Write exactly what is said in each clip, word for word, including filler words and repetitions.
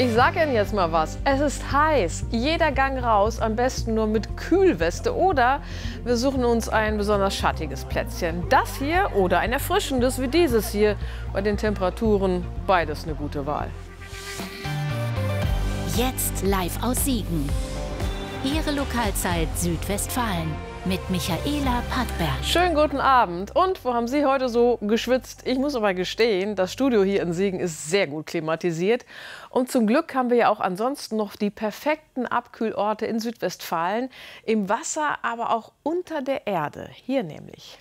Ich sage Ihnen jetzt mal was. Es ist heiß. Jeder Gang raus, am besten nur mit Kühlweste. Oder wir suchen uns ein besonders schattiges Plätzchen. Das hier oder ein erfrischendes wie dieses hier. Bei den Temperaturen beides eine gute Wahl. Jetzt live aus Siegen. Ihre Lokalzeit Südwestfalen mit Michaela Pattberg. Schönen guten Abend. Und wo haben Sie heute so geschwitzt? Ich muss aber gestehen, das Studio hier in Siegen ist sehr gut klimatisiert. Und zum Glück haben wir ja auch ansonsten noch die perfekten Abkühlorte in Südwestfalen. Im Wasser, aber auch unter der Erde. Hier nämlich.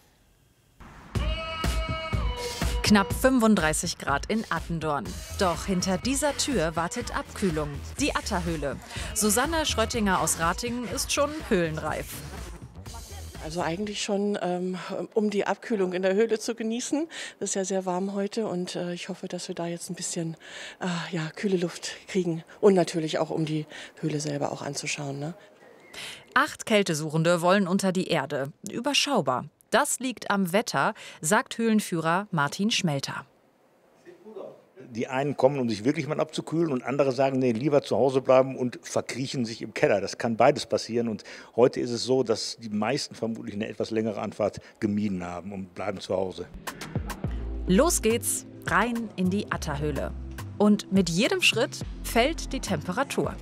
Knapp fünfunddreißig Grad in Attendorn. Doch hinter dieser Tür wartet Abkühlung. Die Atterhöhle. Susanne Schröttinger aus Ratingen ist schon höhlenreif. Also eigentlich schon, ähm, um die Abkühlung in der Höhle zu genießen. Es ist ja sehr warm heute und äh, ich hoffe, dass wir da jetzt ein bisschen äh, ja, kühle Luft kriegen. Und natürlich auch, um die Höhle selber auch anzuschauen. Ne? Acht Kältesuchende wollen unter die Erde. Überschaubar. Das liegt am Wetter, sagt Höhlenführer Martin Schmelter. Die einen kommen, um sich wirklich mal abzukühlen, und andere sagen, nee, lieber zu Hause bleiben und verkriechen sich im Keller. Das kann beides passieren. Und heute ist es so, dass die meisten vermutlich eine etwas längere Anfahrt gemieden haben und bleiben zu Hause. Los geht's, rein in die Atterhöhle. Und mit jedem Schritt fällt die Temperatur.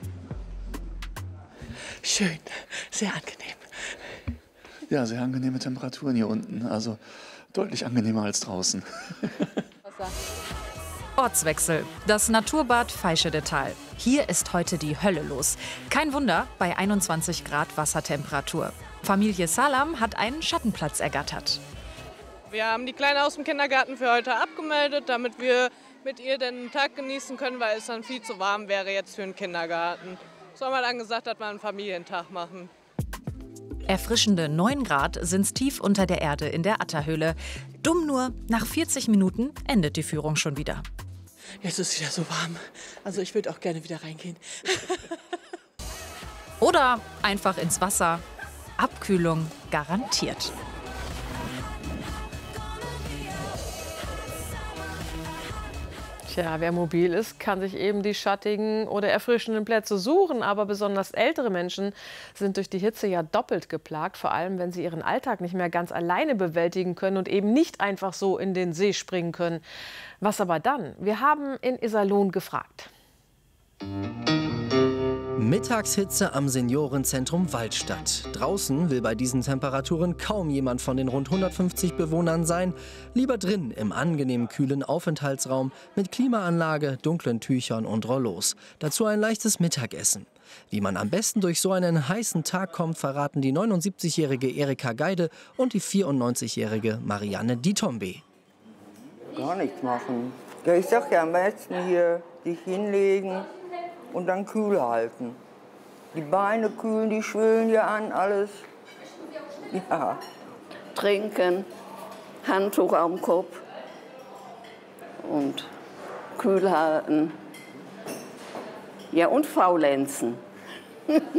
Schön, sehr angenehm. Ja, sehr angenehme Temperaturen hier unten. Also deutlich angenehmer als draußen. Ortswechsel. Das Naturbad Veischedetal. Hier ist heute die Hölle los. Kein Wunder bei einundzwanzig Grad Wassertemperatur. Familie Salam hat einen Schattenplatz ergattert. Wir haben die Kleine aus dem Kindergarten für heute abgemeldet, damit wir mit ihr den Tag genießen können, weil es dann viel zu warm wäre jetzt für den Kindergarten. So haben wir dann gesagt, dass wir einen Familientag machen. Erfrischende neun Grad sind's tief unter der Erde in der Atterhöhle. Dumm nur, nach vierzig Minuten endet die Führung schon wieder. Jetzt ist es wieder so warm. Also ich würde auch gerne wieder reingehen. Oder einfach ins Wasser. Abkühlung garantiert. Tja, wer mobil ist, kann sich eben die schattigen oder erfrischenden Plätze suchen. Aber besonders ältere Menschen sind durch die Hitze ja doppelt geplagt. Vor allem, wenn sie ihren Alltag nicht mehr ganz alleine bewältigen können und eben nicht einfach so in den See springen können. Was aber dann? Wir haben in Iserlohn gefragt. Mittagshitze am Seniorenzentrum Waldstadt. Draußen will bei diesen Temperaturen kaum jemand von den rund hundertfünfzig Bewohnern sein. Lieber drin im angenehm kühlen Aufenthaltsraum mit Klimaanlage, dunklen Tüchern und Rollos. Dazu ein leichtes Mittagessen. Wie man am besten durch so einen heißen Tag kommt, verraten die neunundsiebzigjährige Erika Geide und die vierundneunzigjährige Marianne Ditombe. Gar nichts machen. Ja, ich sag ja am besten hier sich hinlegen und dann kühl halten. Die Beine kühlen, die schwillen ja an, alles. Ja. Trinken, Handtuch am Kopf und kühl halten. Ja, und faulenzen.